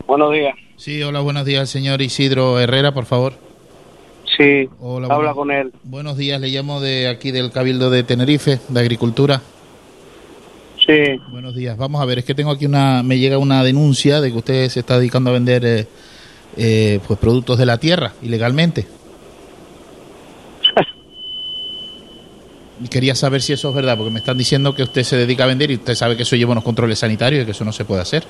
Buenos días. Sí, hola, buenos días, señor Isidro Herrera, por favor. Sí, Hola, habla con él. Buenos días, le llamo de aquí del Cabildo de Tenerife, de Agricultura. Sí. Buenos días. Vamos a ver, es que tengo aquí me llega una denuncia de que usted se está dedicando a vender pues productos de la tierra ilegalmente. Y quería saber si eso es verdad, porque me están diciendo que usted se dedica a vender y usted sabe que eso lleva unos controles sanitarios y que eso no se puede hacer.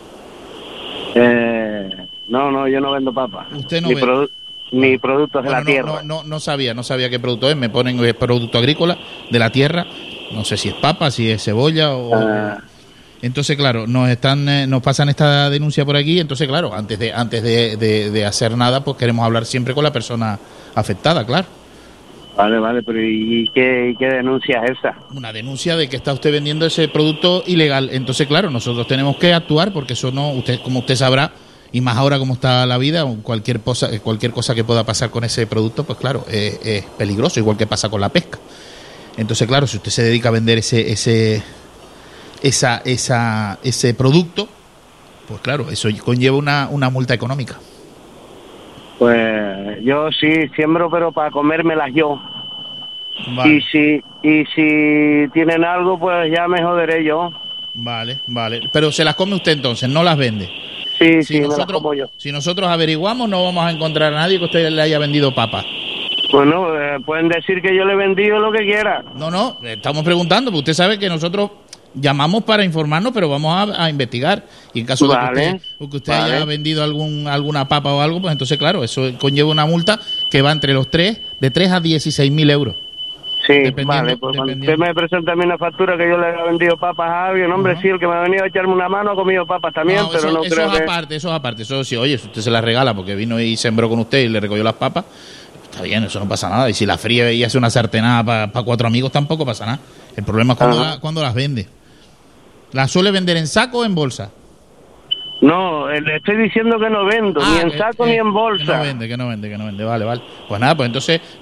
No, yo no vendo papas. Usted no vende. Ni productos de la tierra. No sabía qué producto es. Me ponen producto agrícola de la tierra. No sé si es papa, si es cebolla o... Entonces, claro, nos pasan esta denuncia por aquí. Entonces, claro, antes de hacer nada, pues queremos hablar siempre con la persona afectada, claro. Vale, pero ¿y qué denuncia es esa? Una denuncia de que está usted vendiendo ese producto ilegal. Entonces, claro, nosotros tenemos que actuar porque eso no, como usted sabrá, y más ahora como está la vida, cualquier cosa que pueda pasar con ese producto, pues claro, es peligroso, igual que pasa con la pesca. Entonces, claro, si usted se dedica a vender ese producto, pues claro, eso conlleva una multa económica. Pues yo sí siembro, pero para comérmelas yo. Vale. Y si tienen algo, pues ya me joderé yo. Vale. Pero se las come usted entonces, no las vende. Sí, me las como yo. Si nosotros averiguamos, no vamos a encontrar a nadie que usted le haya vendido papas. Bueno, pueden decir que yo le he vendido lo que quiera. No, estamos preguntando, porque usted sabe que nosotros llamamos para informarnos, pero vamos a investigar. Y en caso de que usted haya vendido alguna papa o algo, pues entonces, claro, eso conlleva una multa que va entre de 3 a 16.000 euros. Sí, vale, pues cuando usted me presenta a mí una factura que yo le he vendido papas a alguien, hombre, sí, el que me ha venido a echarme una mano ha comido papas también, pero no creo que... Eso es aparte, eso sí, oye, si usted se las regala porque vino y sembró con usted y le recogió las papas, está bien, eso no pasa nada. Y si la fría y hace una sartenada para 4 amigos, tampoco pasa nada. El problema es cuando las vende. ¿Las suele vender en saco o en bolsa? No, le estoy diciendo que no vendo, ni en saco ni en bolsa. Que no vende. Vale. Pues nada, pues entonces